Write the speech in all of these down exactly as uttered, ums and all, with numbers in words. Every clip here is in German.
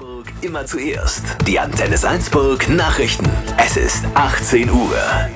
Salzburg immer zuerst. Die Antenne Salzburg Nachrichten. Es ist achtzehn Uhr.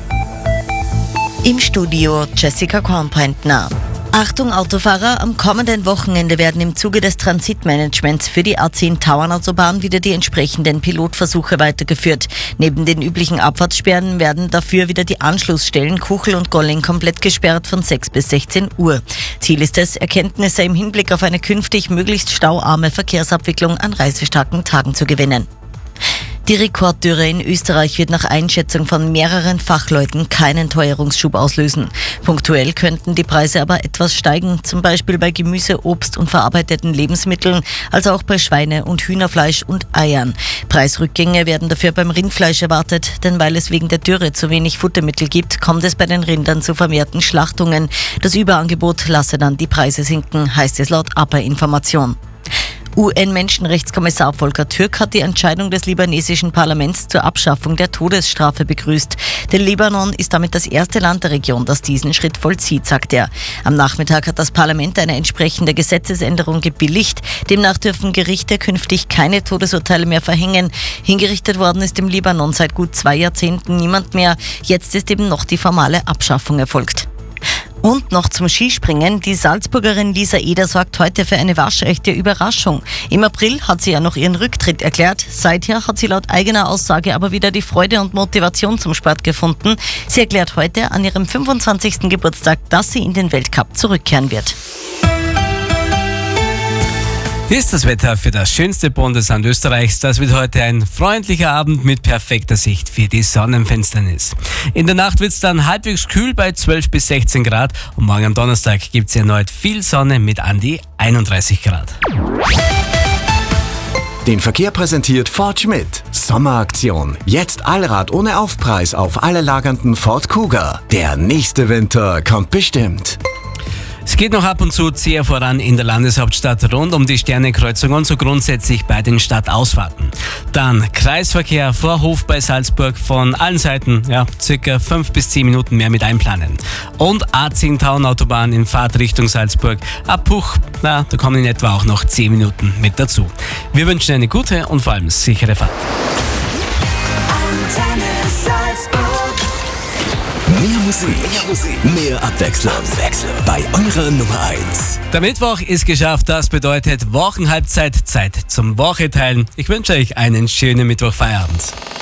Im Studio Jessica Kornbrentner. Achtung Autofahrer, am kommenden Wochenende werden im Zuge des Transitmanagements für die A zehn Tauernautobahn wieder die entsprechenden Pilotversuche weitergeführt. Neben den üblichen Abfahrtssperren werden dafür wieder die Anschlussstellen Kuchel und Golling komplett gesperrt von sechs bis sechzehn Uhr. Ziel ist es, Erkenntnisse im Hinblick auf eine künftig möglichst stauarme Verkehrsabwicklung an reisestarken Tagen zu gewinnen. Die Rekorddürre in Österreich wird nach Einschätzung von mehreren Fachleuten keinen Teuerungsschub auslösen. Punktuell könnten die Preise aber etwas steigen, zum Beispiel bei Gemüse, Obst und verarbeiteten Lebensmitteln, als auch bei Schweine- und Hühnerfleisch und Eiern. Preisrückgänge werden dafür beim Rindfleisch erwartet, denn weil es wegen der Dürre zu wenig Futtermittel gibt, kommt es bei den Rindern zu vermehrten Schlachtungen. Das Überangebot lasse dann die Preise sinken, heißt es laut A P A-Information. U N-Menschenrechtskommissar Volker Türk hat die Entscheidung des libanesischen Parlaments zur Abschaffung der Todesstrafe begrüßt. Denn Libanon ist damit das erste Land der Region, das diesen Schritt vollzieht, sagt er. Am Nachmittag hat das Parlament eine entsprechende Gesetzesänderung gebilligt. Demnach dürfen Gerichte künftig keine Todesurteile mehr verhängen. Hingerichtet worden ist im Libanon seit gut zwei Jahrzehnten niemand mehr. Jetzt ist eben noch die formale Abschaffung erfolgt. Und noch zum Skispringen. Die Salzburgerin Lisa Eder sorgt heute für eine waschechte Überraschung. Im April hat sie ja noch ihren Rücktritt erklärt. Seither hat sie laut eigener Aussage aber wieder die Freude und Motivation zum Sport gefunden. Sie erklärt heute an ihrem fünfundzwanzigsten Geburtstag, dass sie in den Weltcup zurückkehren wird. Hier ist das Wetter für das schönste Bundesland Österreichs. Das wird heute ein freundlicher Abend mit perfekter Sicht für die Sonnenfinsternis. In der Nacht wird es dann halbwegs kühl bei zwölf bis sechzehn Grad und morgen am Donnerstag gibt es erneut viel Sonne mit an die einunddreißig Grad. Den Verkehr präsentiert Ford Schmidt. Sommeraktion. Jetzt Allrad ohne Aufpreis auf alle lagernden Ford Kuga. Der nächste Winter kommt bestimmt. Es geht noch ab und zu zäher voran in der Landeshauptstadt rund um die Sternekreuzung und so grundsätzlich bei den Stadtausfahrten. Dann Kreisverkehr vor Hof bei Salzburg von allen Seiten, ja, circa fünf bis zehn Minuten mehr mit einplanen. Und A zehn Tauernautobahn in Fahrtrichtung Salzburg ab Puch, na, da kommen in etwa auch noch zehn Minuten mit dazu. Wir wünschen eine gute und vor allem sichere Fahrt. Mehr Musik, mehr Musik, mehr Abwechslung. Abwechslung bei eurer Nummer eins. Der Mittwoch ist geschafft, das bedeutet Wochenhalbzeit, Zeit zum Woche teilen. Ich wünsche euch einen schönen Mittwochfeierabend.